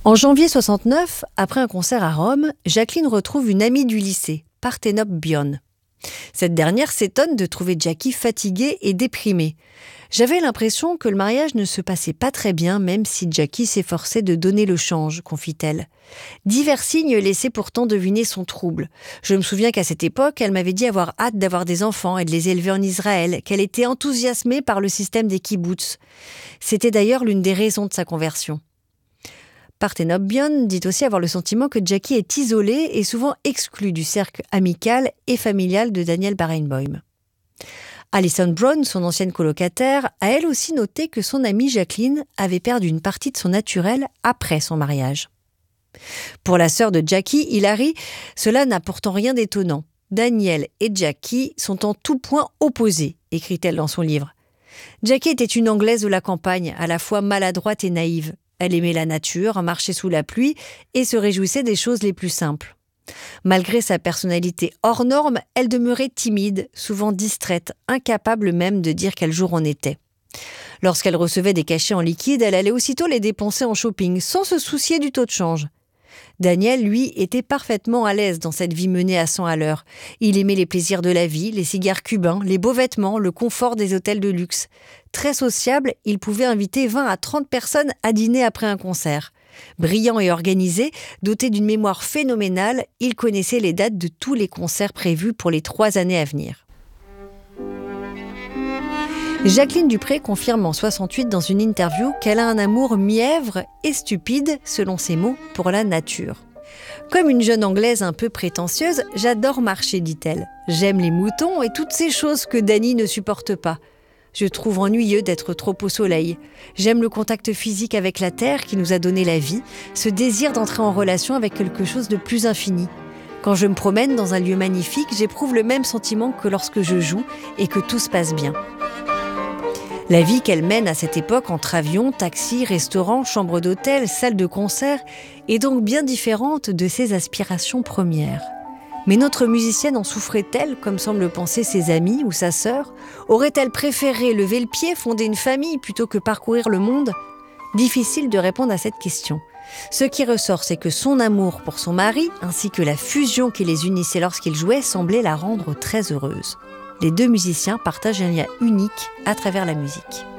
En janvier 69, après un concert à Rome, Jacqueline retrouve une amie du lycée, Parthénope Bion. Cette dernière s'étonne de trouver Jackie fatiguée et déprimée. J'avais l'impression que le mariage ne se passait pas très bien, même si Jackie s'efforçait de donner le change, confie-t-elle. Divers signes laissaient pourtant deviner son trouble. Je me souviens qu'à cette époque, elle m'avait dit avoir hâte d'avoir des enfants et de les élever en Israël, qu'elle était enthousiasmée par le système des kibboutz. C'était d'ailleurs l'une des raisons de sa conversion. Parthénope Bion dit aussi avoir le sentiment que Jackie est isolée et souvent exclue du cercle amical et familial de Daniel Barenboim. Alison Brown, son ancienne colocataire, a elle aussi noté que son amie Jacqueline avait perdu une partie de son naturel après son mariage. Pour la sœur de Jackie, Hilary, cela n'a pourtant rien d'étonnant. Daniel et Jackie sont en tout point opposés, écrit-elle dans son livre. Jackie était une Anglaise de la campagne, à la fois maladroite et naïve. Elle aimait la nature, marchait sous la pluie et se réjouissait des choses les plus simples. Malgré sa personnalité hors norme, elle demeurait timide, souvent distraite, incapable même de dire quel jour on était. Lorsqu'elle recevait des cachets en liquide, elle allait aussitôt les dépenser en shopping, sans se soucier du taux de change. Daniel, lui, était parfaitement à l'aise dans cette vie menée à 100 à l'heure. Il aimait les plaisirs de la vie, les cigares cubains, les beaux vêtements, le confort des hôtels de luxe. Très sociable, il pouvait inviter 20 à 30 personnes à dîner après un concert. Brillant et organisé, doté d'une mémoire phénoménale, il connaissait les dates de tous les concerts prévus pour les 3 années à venir. Jacqueline Dupré confirme en 68 dans une interview qu'elle a un amour mièvre et stupide, selon ses mots, pour la nature. Comme une jeune Anglaise un peu prétentieuse, j'adore marcher, dit-elle. J'aime les moutons et toutes ces choses que Dany ne supporte pas. Je trouve ennuyeux d'être trop au soleil. J'aime le contact physique avec la terre qui nous a donné la vie, ce désir d'entrer en relation avec quelque chose de plus infini. Quand je me promène dans un lieu magnifique, j'éprouve le même sentiment que lorsque je joue et que tout se passe bien. La vie qu'elle mène à cette époque entre avions, taxis, restaurants, chambres d'hôtel, salles de concert est donc bien différente de ses aspirations premières. Mais notre musicienne en souffrait-elle, comme semblent penser ses amis ou sa sœur ? Aurait-elle préféré lever le pied, fonder une famille plutôt que parcourir le monde ? Difficile de répondre à cette question. Ce qui ressort, c'est que son amour pour son mari, ainsi que la fusion qui les unissait lorsqu'ils jouaient, semblait la rendre très heureuse. Les deux musiciens partagent un lien unique à travers la musique.